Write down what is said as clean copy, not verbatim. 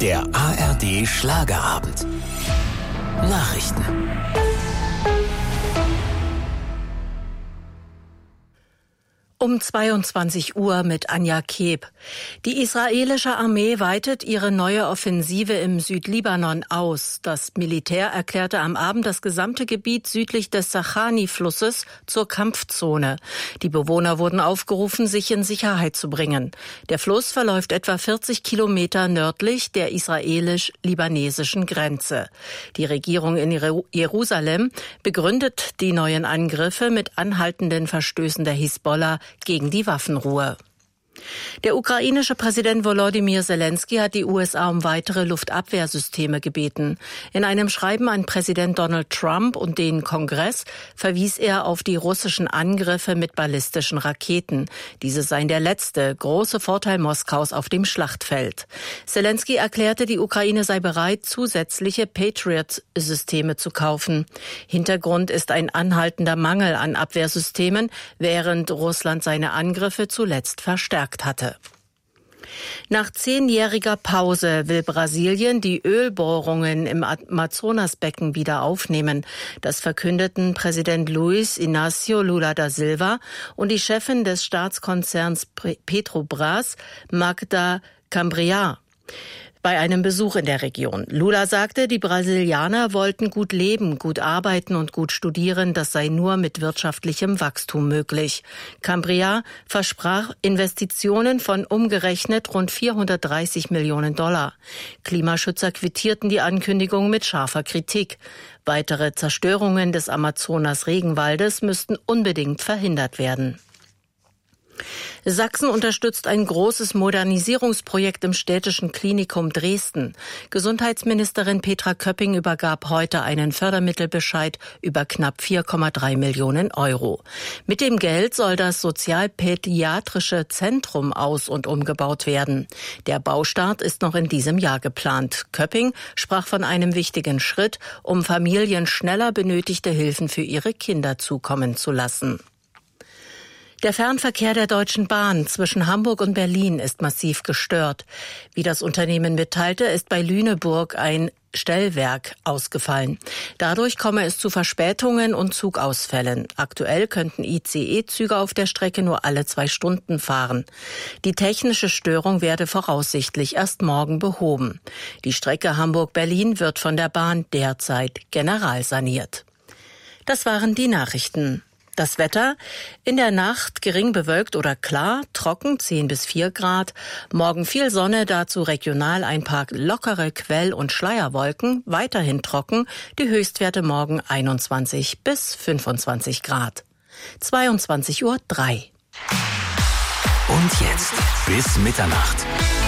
Der ARD Schlagerabend. Nachrichten. Um 22 Uhr mit Anja Keb. Die israelische Armee weitet ihre neue Offensive im Südlibanon aus. Das Militär erklärte am Abend das gesamte Gebiet südlich des Sachani-Flusses zur Kampfzone. Die Bewohner wurden aufgerufen, sich in Sicherheit zu bringen. Der Fluss verläuft etwa 40 Kilometer nördlich der israelisch-libanesischen Grenze. Die Regierung in Jerusalem begründet die neuen Angriffe mit anhaltenden Verstößen der Hisbollah gegen die Waffenruhe. Der ukrainische Präsident Volodymyr Zelensky hat die USA um weitere Luftabwehrsysteme gebeten. In einem Schreiben an Präsident Donald Trump und den Kongress verwies er auf die russischen Angriffe mit ballistischen Raketen. Diese seien der letzte große Vorteil Moskaus auf dem Schlachtfeld. Zelensky erklärte, die Ukraine sei bereit, zusätzliche Patriot-Systeme zu kaufen. Hintergrund ist ein anhaltender Mangel an Abwehrsystemen, während Russland seine Angriffe zuletzt verstärkt hatte. Nach 10-jähriger Pause will Brasilien die Ölbohrungen im Amazonasbecken wieder aufnehmen. Das verkündeten Präsident Luiz Inácio Lula da Silva und die Chefin des Staatskonzerns Petrobras, Magda Cambriá, bei einem Besuch in der Region. Lula sagte, die Brasilianer wollten gut leben, gut arbeiten und gut studieren. Das sei nur mit wirtschaftlichem Wachstum möglich. Cambriá versprach Investitionen von umgerechnet rund 430 Millionen $. Klimaschützer quittierten die Ankündigung mit scharfer Kritik. Weitere Zerstörungen des Amazonas-Regenwaldes müssten unbedingt verhindert werden. Sachsen unterstützt ein großes Modernisierungsprojekt im Städtischen Klinikum Dresden. Gesundheitsministerin Petra Köpping übergab heute einen Fördermittelbescheid über knapp 4,3 Millionen €. Mit dem Geld soll das sozialpädiatrische Zentrum aus- und umgebaut werden. Der Baustart ist noch in diesem Jahr geplant. Köpping sprach von einem wichtigen Schritt, um Familien schneller benötigte Hilfen für ihre Kinder zukommen zu lassen. Der Fernverkehr der Deutschen Bahn zwischen Hamburg und Berlin ist massiv gestört. Wie das Unternehmen mitteilte, ist bei Lüneburg ein Stellwerk ausgefallen. Dadurch komme es zu Verspätungen und Zugausfällen. Aktuell könnten ICE-Züge auf der Strecke nur alle 2 Stunden fahren. Die technische Störung werde voraussichtlich erst morgen behoben. Die Strecke Hamburg-Berlin wird von der Bahn derzeit generalsaniert. Das waren die Nachrichten. Das Wetter: in der Nacht gering bewölkt oder klar, trocken 10 bis 4 Grad. Morgen viel Sonne, dazu regional ein paar lockere Quell- und Schleierwolken, weiterhin trocken, die Höchstwerte morgen 21 bis 25 Grad. 22:03 Uhr. Und jetzt bis Mitternacht.